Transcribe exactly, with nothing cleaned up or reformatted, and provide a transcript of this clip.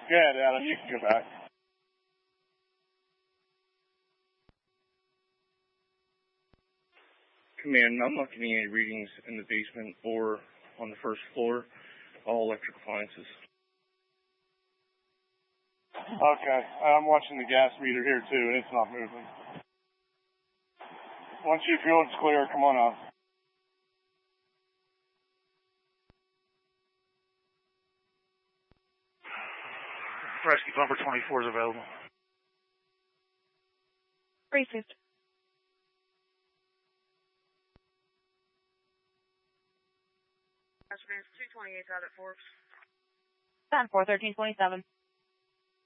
Yeah, Dad, you can go back. Command, I'm not getting any readings in the basement or on the first floor. All electric appliances. Okay, I'm watching the gas meter here too, and it's not moving. Once you feel it's clear, come on out. Rescue Bumper twenty-four is available. Received. two twenty-eight out at Forbes. ten four thirteen twenty-seven.